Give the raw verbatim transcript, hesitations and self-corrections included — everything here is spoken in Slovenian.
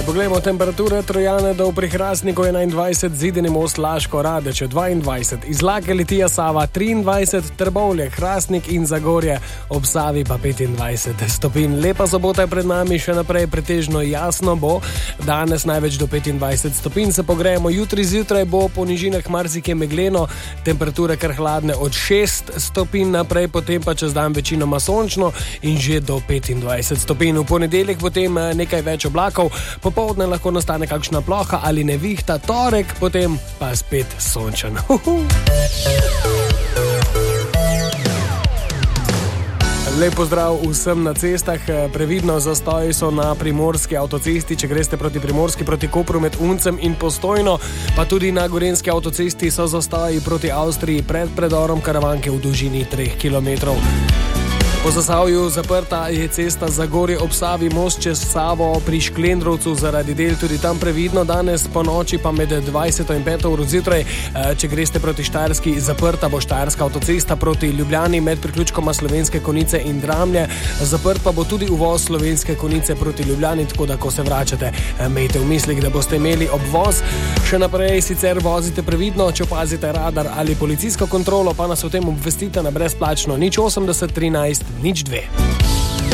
Poglejmo temperature. Trojane do pri Hrastniku enaindvajset, Zidani Most, Laško, Radeče dvaindvajset, Izlake, Litija, Sava triindvajset, Trbovlje, Hrastnik in Zagorje ob Savi pa petindvajset stopinj. Lepa sobota je pred nami, še naprej pretežno jasno bo. Danes največ do petindvajset stopinj se pogrejemo, jutri zjutraj bo po nižinah marsikje megleno, temperature kar hladne od šest stopinj naprej, potem pa čez dan večinoma sončno in že do petindvajset stopinj. V ponedeljek potem nekaj več oblakov, popoldne lahko nastane kakšna ploha ali nevihta, torek potem pa spet sončen. Lep pozdrav vsem na cestah. Previdno, zastoji so na primorski avtocesti, če greste proti Primorski, proti Kopru med Uncem in Postojno, pa tudi na gorenjski avtocesti so zastoji proti Avstriji pred predorom Karavanke v dolžini treh kilometrov. Po Zasavju zaprta je cesta Zagorje ob Savi, most čez Savo pri Šklendrovcu zaradi del, tudi tam previdno. Danes po noči pa med dvajseto in peto uro zjutraj, če greste proti Štajerski, zaprta bo Štajerska avtocesta proti Ljubljani med priključkoma Slovenske Konjice in Dramlje. Zaprt pa bo tudi uvoz Slovenske Konjice proti Ljubljani, tako da ko se vračate, imejte v mislih, da boste imeli obvoz. Še naprej sicer vozite previdno, če opazite radar ali policijsko kontrolo, pa nas o tem obvestite na brezplačno nič osemdeset trinajst nič dve.